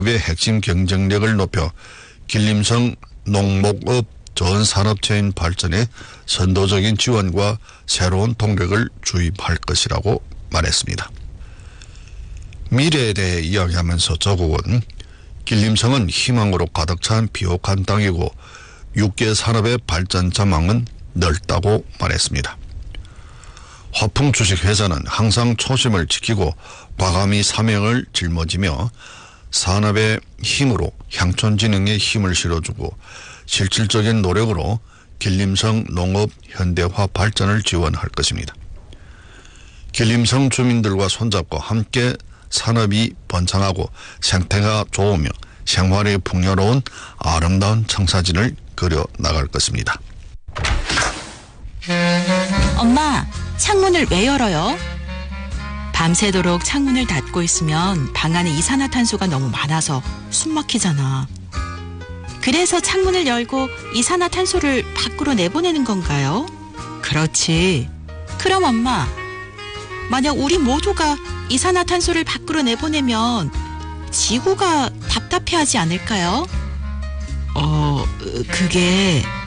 의 핵심 경쟁력을 높여 길림성 농목업 전 산업체인 발전에 선도적인 지원과 새로운 동력을 주입할 것이라고 말했습니다. 미래에 대해 이야기하면서 조국은 길림성은 희망으로 가득 찬 비옥한 땅이고 육계 산업의 발전 전망은 넓다고 말했습니다. 화풍 주식회사는 항상 초심을 지키고 과감히 사명을 짊어지며 산업의 힘으로 향촌진흥에 힘을 실어주고 실질적인 노력으로 길림성 농업 현대화 발전을 지원할 것입니다. 길림성 주민들과 손잡고 함께 산업이 번창하고 생태가 좋으며 생활이 풍요로운 아름다운 청사진을 그려 나갈 것입니다. 엄마, 창문을 왜 열어요? 밤새도록 창문을 닫고 있으면 방 안에 이산화탄소가 너무 많아서 숨 막히잖아. 그래서 창문을 열고 이산화탄소를 밖으로 내보내는 건가요? 그렇지. 그럼 엄마, 만약 우리 모두가 이산화탄소를 밖으로 내보내면 지구가 답답해하지 않을까요? 그게